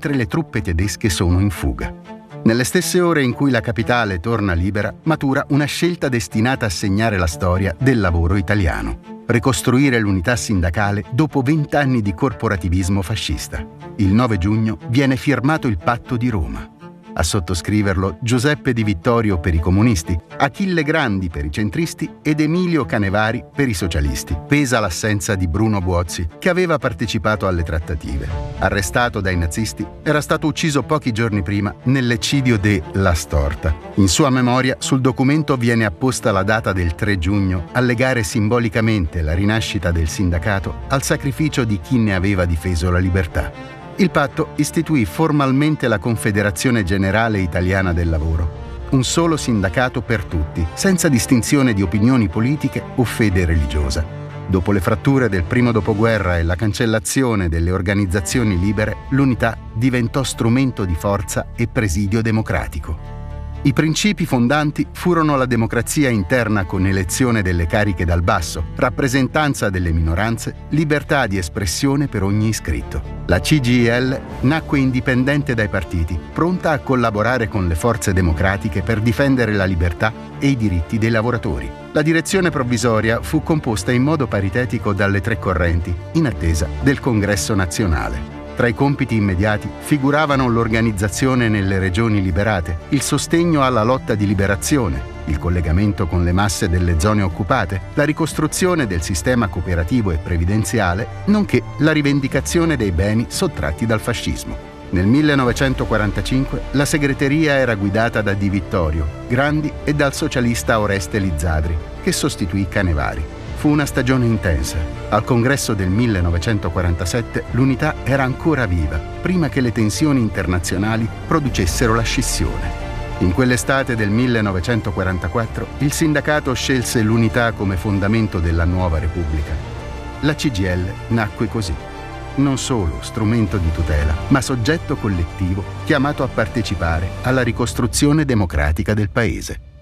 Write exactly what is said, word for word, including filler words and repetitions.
mentre le truppe tedesche sono in fuga. Nelle stesse ore in cui la capitale torna libera, matura una scelta destinata a segnare la storia del lavoro italiano: ricostruire l'unità sindacale dopo vent'anni di corporativismo fascista. Il nove giugno viene firmato il Patto di Roma. A sottoscriverlo Giuseppe Di Vittorio per i comunisti, Achille Grandi per i centristi ed Emilio Canevari per i socialisti. Pesa l'assenza di Bruno Buozzi, che aveva partecipato alle trattative. Arrestato dai nazisti, era stato ucciso pochi giorni prima nell'eccidio de La Storta. In sua memoria, sul documento viene apposta la data del tre giugno a legare simbolicamente la rinascita del sindacato al sacrificio di chi ne aveva difeso la libertà. Il patto istituì formalmente la Confederazione Generale Italiana del Lavoro, un solo sindacato per tutti, senza distinzione di opinioni politiche o fede religiosa. Dopo le fratture del primo dopoguerra e la cancellazione delle organizzazioni libere, l'unità diventò strumento di forza e presidio democratico. I principi fondanti furono la democrazia interna con elezione delle cariche dal basso, rappresentanza delle minoranze, libertà di espressione per ogni iscritto. La C G I L nacque indipendente dai partiti, pronta a collaborare con le forze democratiche per difendere la libertà e i diritti dei lavoratori. La direzione provvisoria fu composta in modo paritetico dalle tre correnti, in attesa del Congresso nazionale. Tra i compiti immediati figuravano l'organizzazione nelle regioni liberate, il sostegno alla lotta di liberazione, il collegamento con le masse delle zone occupate, la ricostruzione del sistema cooperativo e previdenziale, nonché la rivendicazione dei beni sottratti dal fascismo. Nel millenovecentoquarantacinque la segreteria era guidata da Di Vittorio, Grandi e dal socialista Oreste Lizzadri, che sostituì Canevari. Fu una stagione intensa. Al congresso del millenovecentoquarantasette l'unità era ancora viva, prima che le tensioni internazionali producessero la scissione. In quell'estate del millenovecentoquarantaquattro il sindacato scelse l'unità come fondamento della nuova Repubblica. La C G I L nacque così, non solo strumento di tutela, ma soggetto collettivo chiamato a partecipare alla ricostruzione democratica del Paese.